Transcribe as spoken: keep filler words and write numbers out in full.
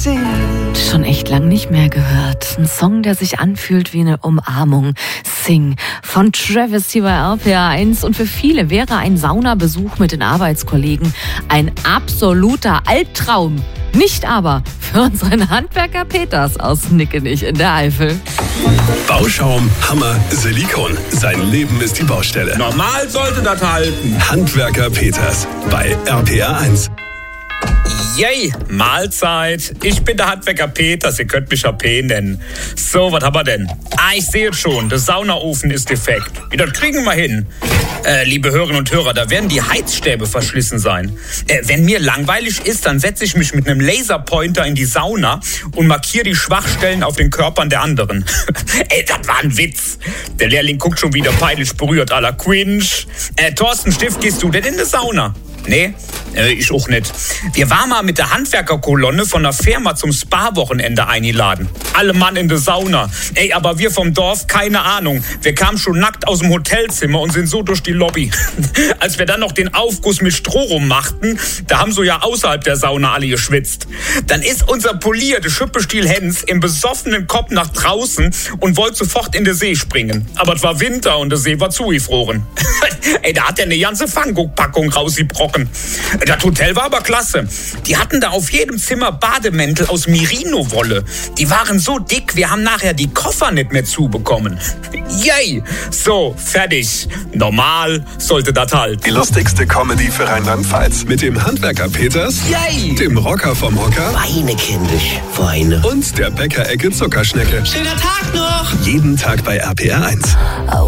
see. Schon echt lang nicht mehr gehört. Ein Song, der sich anfühlt wie eine Umarmung. Sing von Travis hier bei R P R eins. Und für viele wäre ein Saunabesuch mit den Arbeitskollegen ein absoluter Albtraum. Nicht aber für unseren Handwerker Peters aus Nickenich in der Eifel. Bauschaum, Hammer, Silikon. Sein Leben ist die Baustelle. Normal sollte das halten. Handwerker Peters bei R P R eins. Yay, Mahlzeit. Ich bin der Handwerker Peters, ihr könnt mich H P nennen. So, was haben wir denn? Ah, ich sehe es schon, der Saunaofen ist defekt. Wie, das kriegen wir hin. Äh, liebe Hörerinnen und Hörer, da werden die Heizstäbe verschlissen sein. Äh, wenn mir langweilig ist, dann setze ich mich mit einem Laserpointer in die Sauna und markiere die Schwachstellen auf den Körpern der anderen. Ey, das war ein Witz. Der Lehrling guckt schon wieder peinlich berührt à la Quinch. Äh, Thorsten Stift, gehst du denn in die Sauna? Nee, äh, ich auch nicht. Wir waren mal mit der Handwerkerkolonne von der Firma zum Spa-Wochenende eingeladen. Alle Mann in der Sauna. Ey, aber wir vom Dorf, keine Ahnung. Wir kamen schon nackt aus dem Hotelzimmer und sind so durch die Lobby. Als wir dann noch den Aufguss mit Stroh rummachten, da haben so ja außerhalb der Sauna alle geschwitzt. Dann ist unser Polier, der Schüppestiel Hens, im besoffenen Kopf nach draußen und wollte sofort in den See springen. Aber es war Winter und der See war zugefroren. Ey, da hat er eine ganze Fangguck-Packung rausgebrochen. Das Hotel war aber klasse. Die hatten da auf jedem Zimmer Bademäntel aus Merino-Wolle. Die waren so dick, wir haben nachher die Koffer nicht mehr zubekommen. Yay! So, fertig. Normal sollte das halt. Die lustigste Comedy für Rheinland-Pfalz. Mit dem Handwerker Peters, Yay! dem Rocker vom Hocker Weine, kindisch, Weine. und der Bäckerecke Zuckerschnecke. Schöner Tag noch! Jeden Tag bei R P R eins.